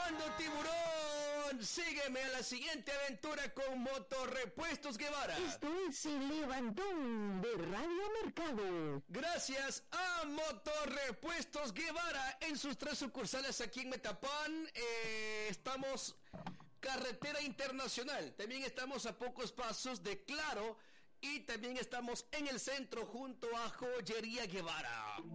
Comando Tiburón, sígueme a la siguiente aventura con Motorrepuestos Guevara. Esto es el levantón de Radio Mercado. Gracias a Motorrepuestos Guevara en sus 3 sucursales aquí en Metapán. Estamos carretera internacional. También estamos a pocos pasos de Claro. Y también estamos en el centro junto a Joyería Guevara.